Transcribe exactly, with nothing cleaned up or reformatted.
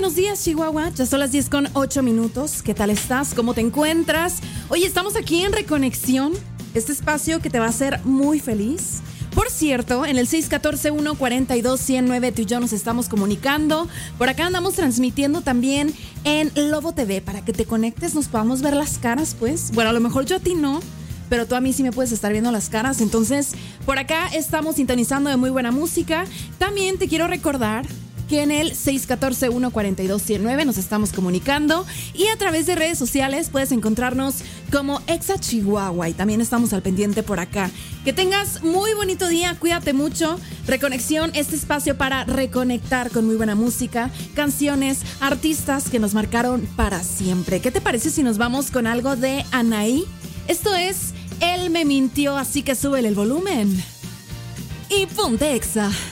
buenos días, Chihuahua. Ya son las diez con ocho minutos. ¿Qué tal estás? ¿Cómo te encuentras? Oye, estamos aquí en Reconexión, este espacio que te va a hacer muy feliz. Por cierto, en el seis uno cuatro, uno cuatro dos, uno cero nueve tú y yo nos estamos comunicando. Por acá andamos transmitiendo también en Lobo T V para que te conectes, nos podamos ver las caras, pues. Bueno, a lo mejor yo a ti no, pero tú a mí sí me puedes estar viendo las caras. Entonces, por acá estamos sintonizando de muy buena música. También te quiero recordar que en el seis uno cuatro, uno cuatro dos, uno cero nueve nos estamos comunicando y a través de redes sociales puedes encontrarnos como Exa Chihuahua y también estamos al pendiente por acá. Que tengas muy bonito día, cuídate mucho. Reconexión, este espacio para reconectar con muy buena música, canciones, artistas que nos marcaron para siempre. ¿Qué te parece si nos vamos con algo de Anaí? Esto es Él me mintió, así que súbele el volumen y ponte Exa.